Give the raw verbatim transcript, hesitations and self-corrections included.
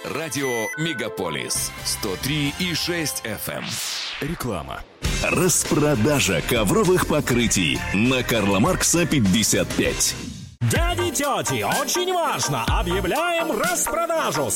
Радио Мегаполис сто три и шесть эф эм. Реклама. Распродажа ковровых покрытий на Карла Маркса пятьдесят пять. Дяди, тети, очень важно! Объявляем распродажу!